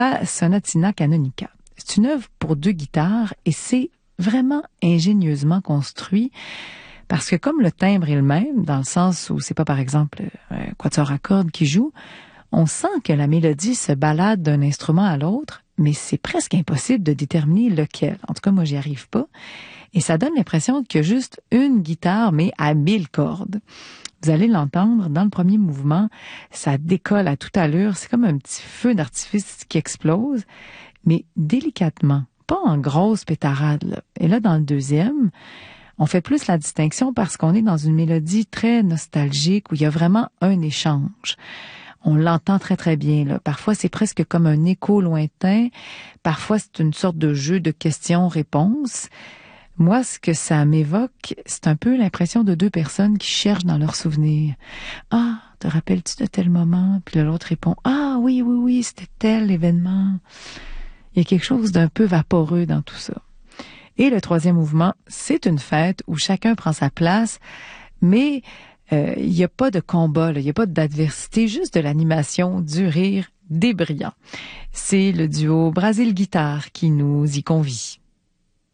Sonatina Canonica. C'est une œuvre pour 2 guitares et c'est vraiment ingénieusement construit parce que comme le timbre est le même, dans le sens où c'est pas par exemple un quatuor à cordes qui joue, on sent que la mélodie se balade d'un instrument à l'autre, mais c'est presque impossible de déterminer lequel. En tout cas, moi, j'y arrive pas. Et ça donne l'impression qu'il y a juste une guitare, mais à 1000 cordes. Vous allez l'entendre, dans le premier mouvement, ça décolle à toute allure. C'est comme un petit feu d'artifice qui explose, mais délicatement, pas en grosse pétarade, là. Et là, dans le deuxième, on fait plus la distinction parce qu'on est dans une mélodie très nostalgique où il y a vraiment un échange. On l'entend très très bien, là. Parfois, c'est presque comme un écho lointain. Parfois, c'est une sorte de jeu de questions-réponses. Moi, ce que ça m'évoque, c'est un peu l'impression de 2 personnes qui cherchent dans leurs souvenirs. Ah, te rappelles-tu de tel moment? Puis l'autre répond, ah oui, oui, oui, c'était tel événement. Il y a quelque chose d'un peu vaporeux dans tout ça. Et le troisième mouvement, c'est une fête où chacun prend sa place, mais il n'y a pas de combat, il n'y a pas d'adversité, juste de l'animation, du rire, des brillants. C'est le duo Brasil Guitare qui nous y convie.